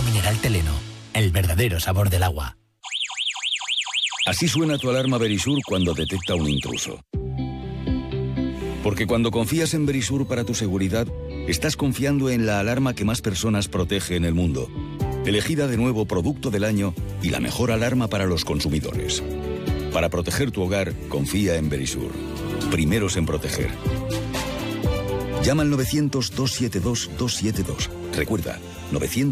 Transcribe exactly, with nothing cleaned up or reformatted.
Agua mineral Teleno, el verdadero sabor del agua. Así suena tu alarma Verisur cuando detecta un intruso. Porque cuando confías en Verisur para tu seguridad, estás confiando en la alarma que más personas protege en el mundo. Elegida de nuevo Producto del Año y la mejor alarma para los consumidores. Para proteger tu hogar, confía en Verisur. Primeros en proteger. Llama al novecientos, doscientos setenta y dos, doscientos setenta y dos. Recuerda, novecientos